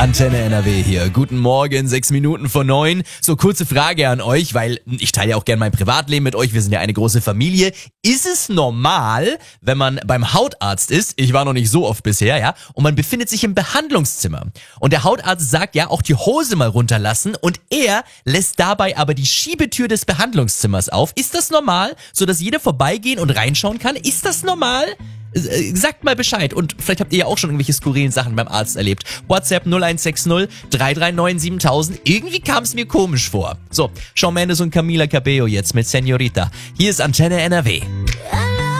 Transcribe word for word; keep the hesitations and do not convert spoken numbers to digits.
Antenne N R W hier. Guten Morgen, sechs Minuten vor neun. So, kurze Frage an euch, weil ich teile ja auch gerne mein Privatleben mit euch. Wir sind ja eine große Familie. Ist es normal, wenn man beim Hautarzt ist, ich war noch nicht so oft bisher, ja, und man befindet sich im Behandlungszimmer und der Hautarzt sagt ja auch die Hose mal runterlassen und er lässt dabei aber die Schiebetür des Behandlungszimmers auf. Ist das normal, so dass jeder vorbeigehen und reinschauen kann? Ist das normal? Sagt mal Bescheid und vielleicht habt ihr ja auch schon irgendwelche skurrilen Sachen beim Arzt erlebt. WhatsApp null eins sechs null drei drei neun siebentausend. Irgendwie kam es mir komisch vor. So, Shawn Mendes und Camila Cabello jetzt mit Senorita. Hier ist Antenne N R W.